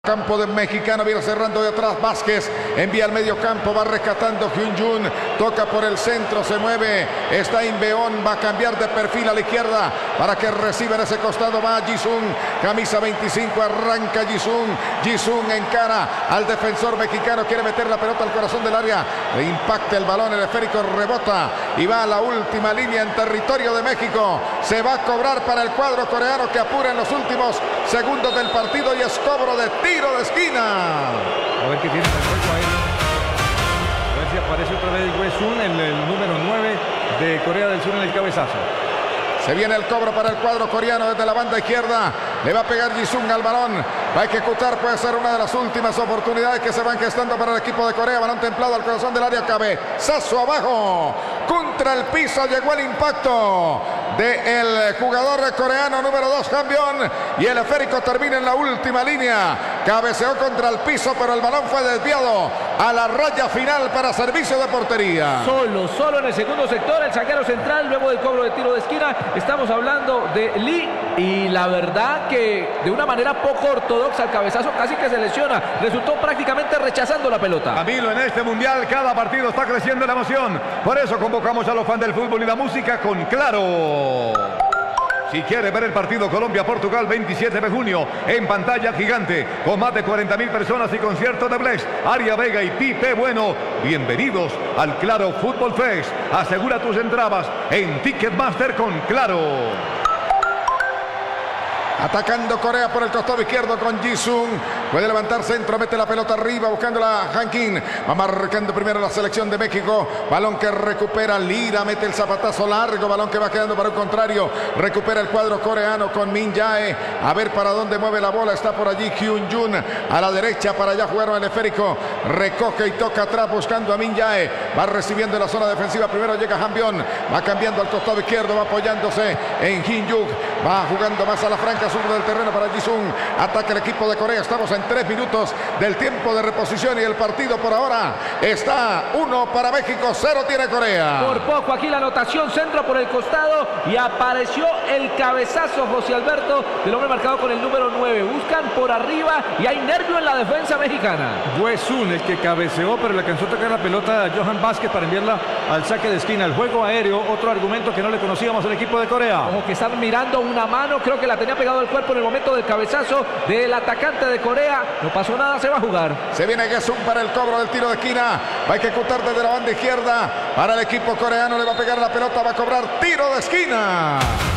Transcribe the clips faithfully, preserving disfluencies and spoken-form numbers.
Campo de mexicano, viene cerrando de atrás Vázquez, envía al medio campo, va rescatando Hyun Jun, toca por el centro, se mueve, está Inbeón, va a cambiar de perfil a la izquierda para que reciba en ese costado, va Jisung, camisa veinticinco, arranca Jisung, Jisung encara al defensor mexicano, quiere meter la pelota al corazón del área, le impacta el balón, el esférico rebota y va a la última línea en territorio de México, se va a cobrar para el cuadro coreano que apura en los últimos segundos del partido y es cobro de tiro de esquina. A ver qué tiene el juego ahí. A ver si aparece otra vez Wei-Sun, el, el número nueve de Corea del Sur en el cabezazo. Se viene el cobro para el cuadro coreano desde la banda izquierda. Le va a pegar Jisung al balón. Va a ejecutar, puede ser una de las últimas oportunidades que se van gestando para el equipo de Corea. Balón templado al corazón del área, cabezazo abajo. Contra el piso llegó el impacto del jugador coreano número dos, campeón. Y el esférico termina en la última línea. Cabeceó contra el piso, pero el balón fue desviado a la raya final para servicio de portería. Solo, solo en el segundo sector, el zaguero central, luego del cobro de tiro de esquina. Estamos hablando de Lee y la verdad que de una manera poco ortodoxa el cabezazo casi que se lesiona. Resultó prácticamente rechazando la pelota. Camilo, en este mundial cada partido está creciendo la emoción. Por eso convocamos a los fans del fútbol y la música con Claro. Si quiere ver el partido Colombia-Portugal veintisiete de junio en pantalla gigante con más de cuarenta mil personas y concierto de Blex, Aria Vega y Pipe Bueno, bienvenidos al Claro Fútbol Fest. Asegura tus entradas en Ticketmaster con Claro. Atacando Corea por el costado izquierdo con Jisung. Puede levantar centro, mete la pelota arriba buscando la Hankin. Va marcando primero la selección de México. Balón que recupera Lira, mete el zapatazo largo. Balón que va quedando para un contrario. Recupera el cuadro coreano con Min Jae. A ver para dónde mueve la bola. Está por allí Hyun Jun. A la derecha para allá jugaron el esférico. Recoge y toca atrás buscando a Min Jae. Va recibiendo en la zona defensiva. Primero llega Hanbion. Va cambiando al costado izquierdo. Va apoyándose en Hyun Juk. Va jugando más a la franca sur del terreno para Jisung. Ataca el equipo de Corea. Estamos en tres minutos del tiempo de reposición y el partido por ahora está uno para México, cero tiene Corea. Por poco aquí la anotación, centro por el costado y apareció el cabezazo, José Alberto, del hombre marcado con el número nueve. Buscan por arriba y hay nervio en la defensa mexicana. Wei-Sun, el que cabeceó, pero le alcanzó a tocar la pelota a Johan Vázquez para enviarla al saque de esquina. El juego aéreo, otro argumento que no le conocíamos al equipo de Corea. Ojo que están mirando una mano, creo que la tenía pegado al cuerpo en el momento del cabezazo del atacante de Corea. No pasó nada, se va a jugar. Se viene Gesung para el cobro del tiro de esquina. Va a ejecutar desde la banda izquierda para el equipo coreano. Le va a pegar la pelota, va a cobrar tiro de esquina.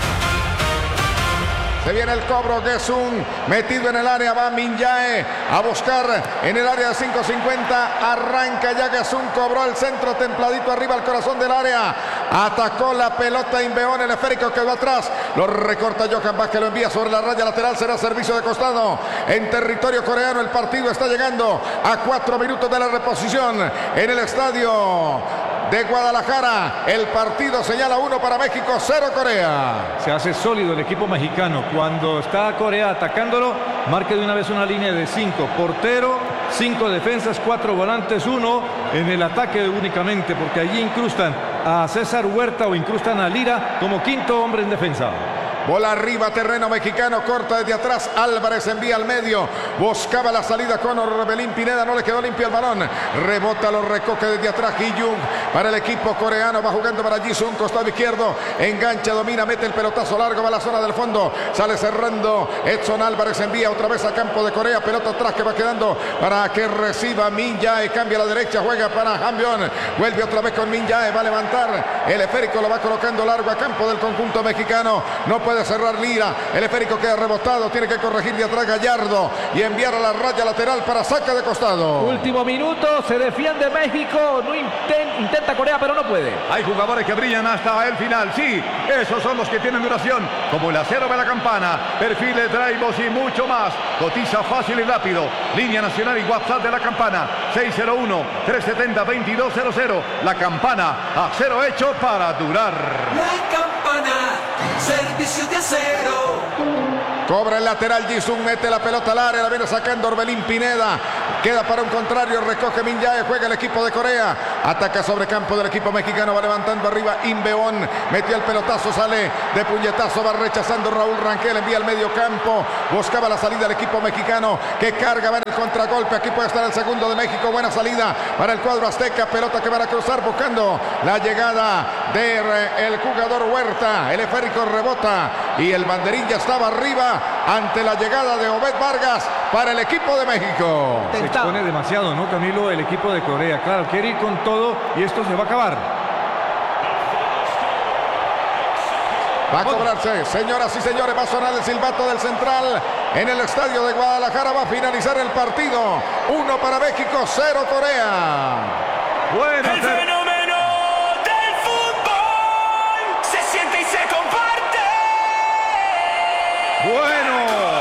Se viene el cobro, Gesung metido en el área, va Min Jae a buscar en el área de cinco cincuenta, arranca ya Gesung, cobró el centro templadito arriba al corazón del área, atacó la pelota Inbeón, el esférico quedó atrás, lo recorta Johan Vázquez, lo envía sobre la raya lateral, será servicio de costado en territorio coreano. El partido está llegando a cuatro minutos de la reposición en el estadio de Guadalajara. El partido señala uno para México, cero Corea. Se hace sólido el equipo mexicano. Cuando está Corea atacándolo, marque de una vez una línea de cinco. Portero, cinco defensas, cuatro volantes, uno en el ataque únicamente, porque allí incrustan a César Huerta o incrustan a Lira como quinto hombre en defensa. Bola arriba, terreno mexicano, corta desde atrás, Álvarez envía al medio, buscaba la salida con Orbelín Pineda, no le quedó limpio el balón, rebota, lo recoge desde atrás Hyun para el equipo coreano, va jugando para Jisung, costado izquierdo, engancha, domina, mete el pelotazo largo, va a la zona del fondo, sale cerrando, Edson Álvarez envía otra vez a campo de Corea, pelota atrás que va quedando para que reciba Min Jae, cambia a la derecha, juega para Hanbion, vuelve otra vez con Min Jae, va a levantar el esférico, lo va colocando largo a campo del conjunto mexicano, no puede de cerrar Lira, el esférico queda rebotado, tiene que corregir de atrás Gallardo y enviar a la raya lateral para saque de costado. Último minuto, se defiende México, no intent, intenta Corea pero no puede. Hay jugadores que brillan hasta el final, sí, esos son los que tienen duración, como el acero de la campana, perfiles, drivos y mucho más. Cotiza fácil y rápido, línea nacional y WhatsApp de la campana, seis cero uno, tres siete cero, dos dos cero cero, la campana, acero hecho para durar. La campana, servicio de acero. Cobra el lateral Jisung, mete la pelota al área, la viene sacando Orbelín Pineda. Queda para un contrario, recoge Min Jae, juega el equipo de Corea. Ataca sobre campo del equipo mexicano. Va levantando arriba Inbeón. Metió el pelotazo. Sale de puñetazo. Va rechazando Raúl Rangel. Envía al medio campo. Buscaba la salida del equipo mexicano que carga. Va en el contragolpe. Aquí puede estar el segundo de México. Buena salida para el cuadro azteca. Pelota que van a cruzar buscando la llegada del jugador Huerta. El esférico rebota y el banderín ya estaba arriba ante la llegada de Obed Vargas para el equipo de México. Se expone demasiado, ¿no, Camilo? El equipo de Corea, claro, quiere ir con todo y esto se va a acabar. Va a cobrarse, señoras y señores, va a sonar el silbato del central en el estadio de Guadalajara. Va a finalizar el partido. Uno para México, cero Corea. Bueno, El fenómeno del fútbol se siente y se comparte. Bueno,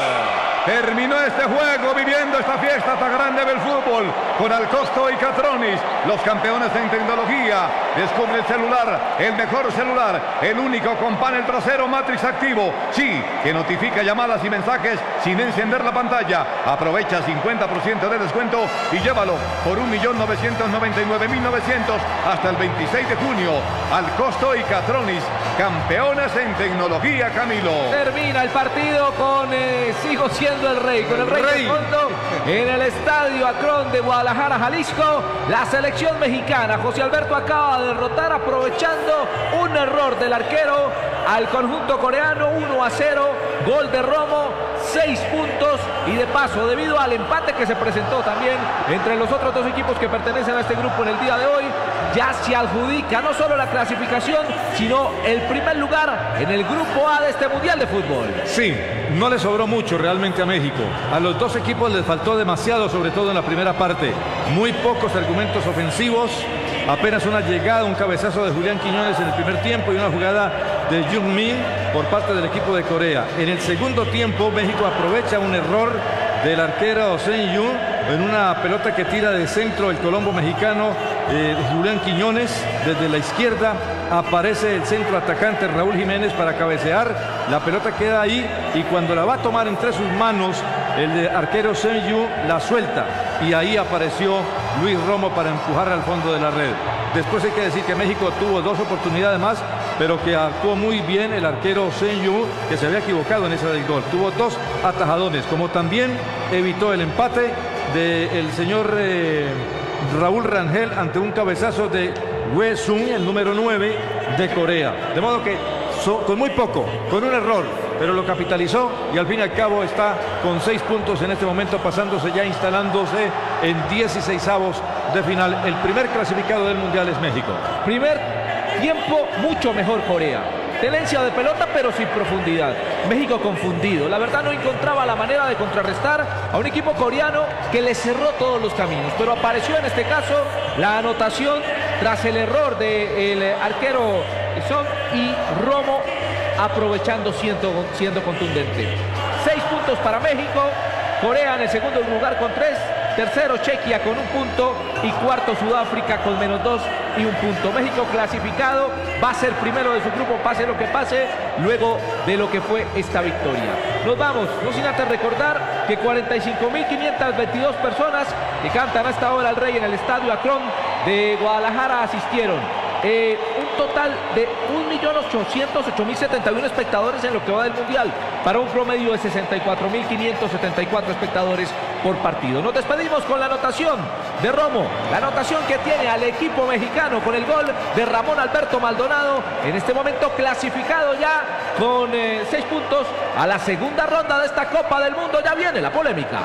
terminó este juego viviendo esta fiesta tan grande del fútbol con Alcosto y Catronis, los campeones en tecnología. Descubre el celular, el mejor celular, el único con panel trasero Matrix activo. Sí, que notifica llamadas y mensajes sin encender la pantalla. Aprovecha cincuenta por ciento de descuento y llévalo por un millón novecientos noventa y nueve mil novecientos hasta el veintiséis de junio. Alcosto y Catronis, campeones en tecnología, Camilo. Termina el partido con eh, sigo siendo el rey, con el rey, Rey. de fondo en el estadio Akron de Guadalajara, Jalisco. La selección mexicana, José Alberto, acaba de derrotar aprovechando un error del arquero al conjunto coreano. Uno a cero, gol de Romo, seis puntos y de paso, debido al empate que se presentó también entre los otros dos equipos que pertenecen a este grupo en el día de hoy, ya se adjudica no solo la clasificación, sino el primer lugar en el grupo A de este Mundial de Fútbol. Sí, no le sobró mucho realmente a México. A los dos equipos les faltó demasiado, sobre todo en la primera parte. Muy pocos argumentos ofensivos, apenas una llegada, un cabezazo de Julián Quiñones en el primer tiempo y una jugada de Jung Min por parte del equipo de Corea. En el segundo tiempo, México aprovecha un error del arquero Sen Yun en una pelota que tira de centro el colombo mexicano eh, Julián Quiñones. Desde la izquierda aparece el centro atacante Raúl Jiménez para cabecear. La pelota queda ahí y cuando la va a tomar entre sus manos el arquero Sen Yun la suelta y ahí apareció Luis Romo para empujar al fondo de la red. Después hay que decir que México tuvo dos oportunidades más, pero que actuó muy bien el arquero Sen Yun, que se había equivocado en esa del gol. Tuvo dos atajadones, como también evitó el empate del señor eh, Raúl Rangel ante un cabezazo de Wei Sun, el número nueve de Corea. De modo que so, con muy poco, con un error, pero lo capitalizó y al fin y al cabo está con seis puntos en este momento, pasándose ya, instalándose en dieciseisavos de final. El primer clasificado del Mundial es México. Primer tiempo mucho mejor Corea. Tenencia de pelota pero sin profundidad. México confundido. La verdad no encontraba la manera de contrarrestar a un equipo coreano que le cerró todos los caminos. Pero apareció en este caso la anotación tras el error del arquero Son y Romo aprovechando siendo, siendo contundente. Seis puntos para México. Corea en el segundo lugar con tres. Tercero Chequia con un punto y cuarto Sudáfrica con menos dos y un punto. México clasificado, va a ser primero de su grupo, pase lo que pase, luego de lo que fue esta victoria. Nos vamos, no sin antes recordar que cuarenta y cinco mil quinientas veintidós personas que cantan a esta hora al Rey en el estadio Akron de Guadalajara asistieron. Eh, un total de un millón ochocientos ocho mil setenta y uno espectadores en lo que va del Mundial, para un promedio de sesenta y cuatro mil quinientos setenta y cuatro espectadores por partido. Nos despedimos con la anotación de Romo, la anotación que tiene al equipo mexicano con el gol de Ramón Alberto Maldonado, en este momento clasificado ya con eh, seis puntos a la segunda ronda de esta Copa del Mundo. Ya viene la polémica.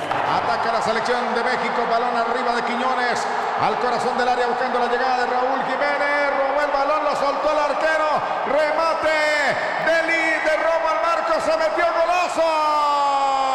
Ataca la selección de México, balón arriba de Quiñones, al corazón del área buscando la llegada de Raúl Jiménez.